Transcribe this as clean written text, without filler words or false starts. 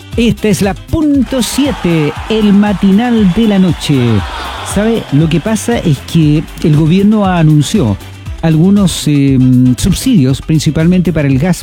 Esta es la punto 7, el matinal de la noche. ¿Sabe? Lo que pasa es que el gobierno anunció algunos subsidios, principalmente para el gas